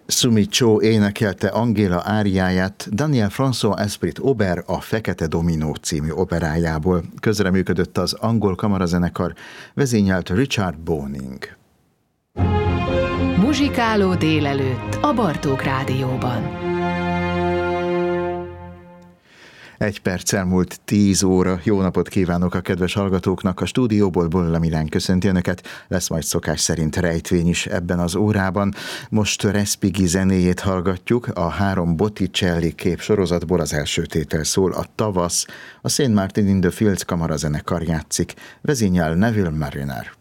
Sumi Cho énekelte Angéla áriáját Daniel François Esprit Auber a Fekete Dominó című operájából. Közreműködött az angol kamarazenekar, vezényelt Richard Boning. Muzsikáló délelőtt a Bartók Rádióban. 1 perccel múlt 10 óra. Jó napot kívánok a kedves hallgatóknak. A stúdióból Bolla Milán köszönti önöket. Lesz majd szokás szerint rejtvény is ebben az órában. Most Respighi zenéjét hallgatjuk. A 3 Botticelli kép sorozatból az első tétel szól. A Tavasz, a St. Martin in the Fields kamarazenekar játszik. Vezényel Neville Mariner.